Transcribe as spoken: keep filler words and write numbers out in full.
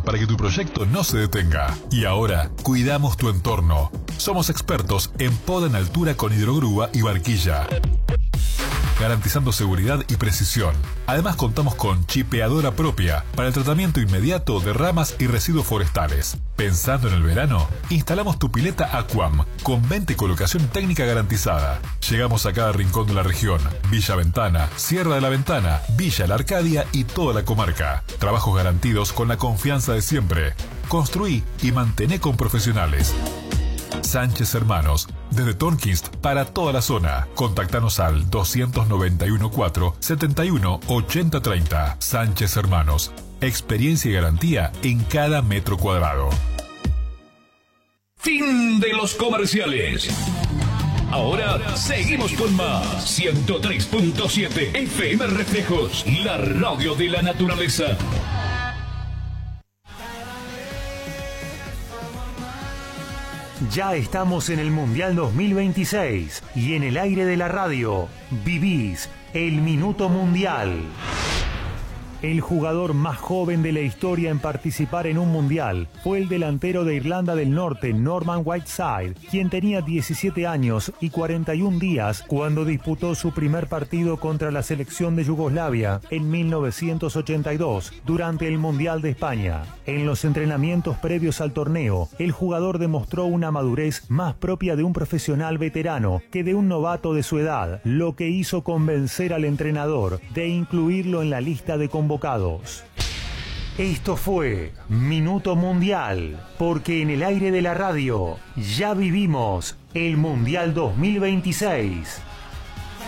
para que tu proyecto no se detenga. Y ahora, cuidamos tu entorno. Somos expertos en poda en altura con hidrogrúa y barquilla, garantizando seguridad y precisión. Además contamos con chipeadora propia para el tratamiento inmediato de ramas y residuos forestales. Pensando en el verano, instalamos tu pileta Aquam con venta y colocación técnica garantizada. Llegamos a cada rincón de la región: Villa Ventana, Sierra de la Ventana, Villa La Arcadia y toda la comarca. Trabajos garantidos con la confianza de siempre. Construí y mantené con profesionales. Sánchez Hermanos, desde Tonkinst para toda la zona. Contactanos al dos nueve uno cuatro, siete uno, ocho cero tres cero. Sánchez Hermanos, experiencia y garantía en cada metro cuadrado. Fin de los comerciales. Ahora seguimos con más. ciento tres punto siete F M Reflejos, la radio de la naturaleza. Ya estamos en el Mundial dos mil veintiséis y en el aire de la radio vivís el Minuto Mundial. El jugador más joven de la historia en participar en un mundial fue el delantero de Irlanda del Norte, Norman Whiteside, quien tenía diecisiete años y cuarenta y un días cuando disputó su primer partido contra la selección de Yugoslavia en mil novecientos ochenta y dos, durante el Mundial de España. En los entrenamientos previos al torneo, el jugador demostró una madurez más propia de un profesional veterano que de un novato de su edad, lo que hizo convencer al entrenador de incluirlo en la lista de convocados. Esto fue Minuto Mundial, porque en el aire de la radio ya vivimos el Mundial dos mil veintiséis.